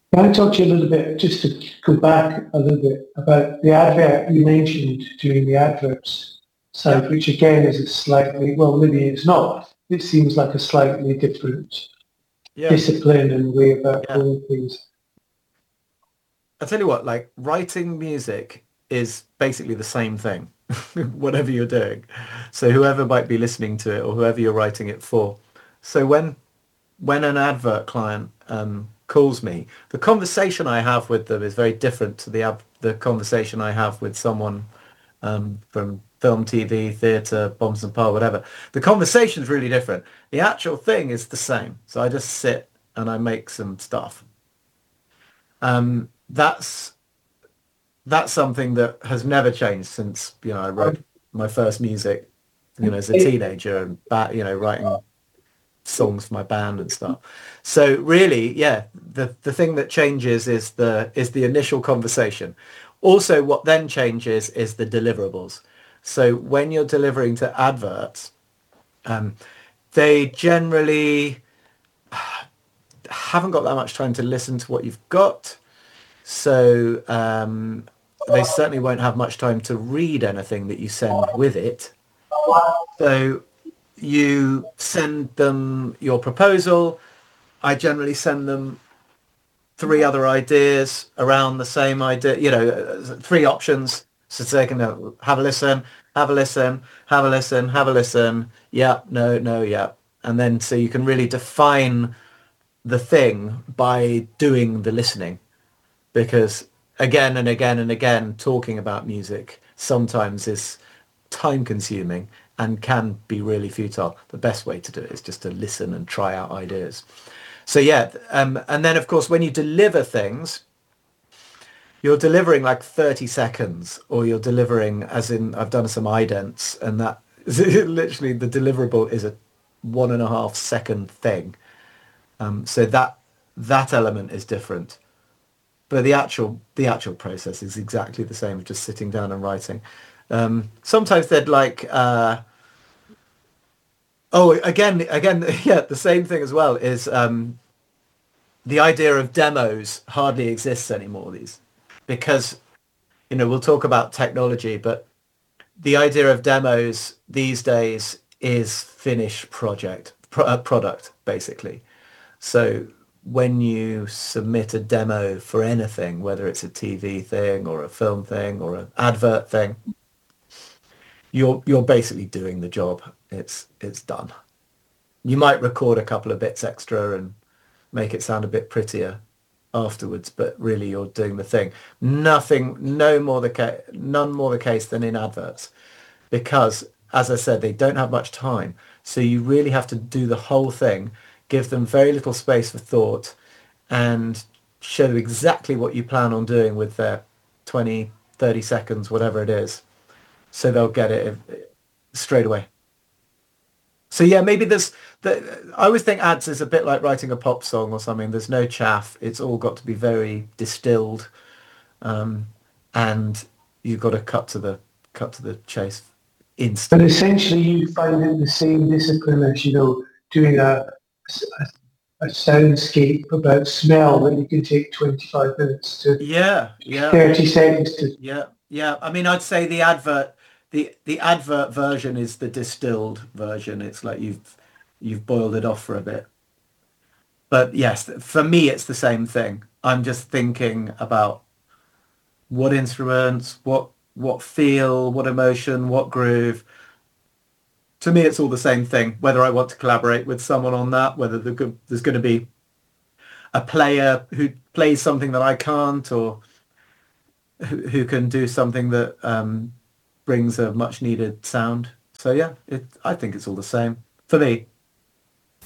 Can I talk to you a little bit, just to go back a little bit about the advert you mentioned doing the adverts Yeah, side, which again is a slightly, well, maybe it's not. It seems like a slightly different yeah, discipline and way about yeah. doing things. I tell you what, like writing music is basically the same thing, whatever you're doing. So whoever might be listening to it or whoever you're writing it for. So when an advert client calls me, the conversation I have with them is very different to the conversation I have with someone from film, TV, theatre, Bombs and Power, whatever. The conversation's really different. The actual thing is the same. So I just sit and I make some stuff. That's something that has never changed since I wrote my first music, as a teenager and writing songs for my band and stuff. So really, yeah, the thing that changes is the initial conversation. Also, what then changes is the deliverables. So when you're delivering to adverts, they generally haven't got that much time to listen to what you've got. So they certainly won't have much time to read anything that you send with it. So you send them your proposal. I generally send them three other ideas around the same idea, three options. So they can have a listen, have a listen, have a listen, have a listen. Yeah, no, no, yeah. And then so you can really define the thing by doing the listening because again and again and again, talking about music sometimes is time consuming and can be really futile. The best way to do it is just to listen and try out ideas. So yeah, and then of course when you deliver things, you're delivering like 30 seconds, or you're delivering, as in I've done some idents, and that literally the deliverable is a 1.5 second thing. So that element is different, but the actual process is exactly the same, just sitting down and writing. Sometimes they'd like oh again yeah, the same thing as well is the idea of demos hardly exists anymore these because we'll talk about technology, but the idea of demos these days is finished product basically. So when you submit a demo for anything, whether it's a TV thing or a film thing or an advert thing, you're basically doing the job. It's done. You might record a couple of bits extra and make it sound a bit prettier afterwards, but really you're doing the thing. Nothing, no more the case, none more the case than in adverts, because as I said, they don't have much time. So you really have to do the whole thing, give them very little space for thought, and show exactly what you plan on doing with their 20, 30 seconds, whatever it is. So they'll get it straight away. So yeah, maybe I always think ads is a bit like writing a pop song or something. There's no chaff. It's all got to be very distilled, and you've got to cut to the chase But instantly. essentially you find it the same discipline as, doing a soundscape about smell that you can take 25 minutes to Yeah, yeah, 30 seconds to. yeah, yeah. I mean, I'd say the advert version is the distilled version. It's like you've boiled it off for a bit. But yes, for me, it's the same thing. I'm just thinking about what instruments, what feel, what emotion, what groove. To me, it's all the same thing. Whether I want to collaborate with someone on that, whether there's going to be a player who plays something that I can't, or who can do something that brings a much needed sound. So yeah, I think it's all the same for me.